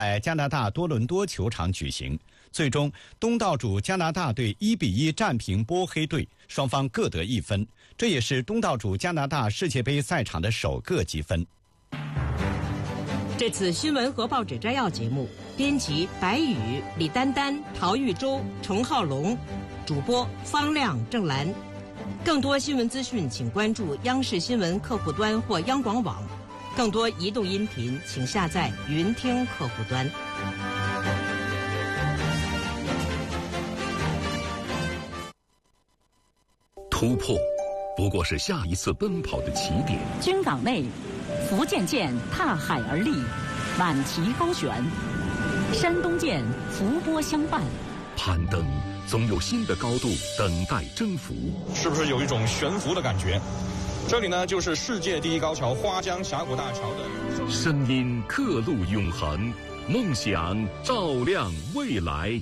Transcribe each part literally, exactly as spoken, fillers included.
在加拿大多伦多球场举行。最终，东道主加拿大队一比一战平波黑队，双方各得一分，这也是东道主加拿大世界杯赛场的首个积分。 这次新闻和报纸摘要节目，编辑白宇、李丹丹、陶玉洲、程浩龙，主播方亮、郑兰。更多新闻资讯，请关注央视新闻客户端或央广网。更多移动音频，请下载云听客户端。 突破不过是下一次奔跑的起点。 军港内，福建舰踏海而立，满旗高悬；山东舰伏波相伴。 攀登总有新的高度等待征服， 是不是有一种悬浮的感觉？这里呢，就是世界第一高桥花江峡谷大桥的声音，刻录永恒，梦想照亮未来。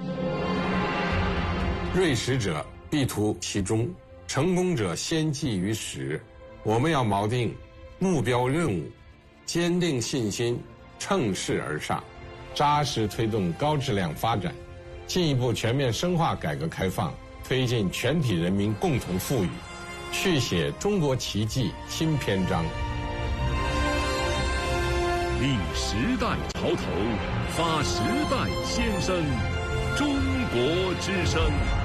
锐识者必图其中，成功者先记于始。我们要锚定目标任务，坚定信心，乘势而上，扎实推动高质量发展，进一步全面深化改革开放，推进全体人民共同富裕，续写中国奇迹新篇章。 立时代潮头，发时代先声，中国之声。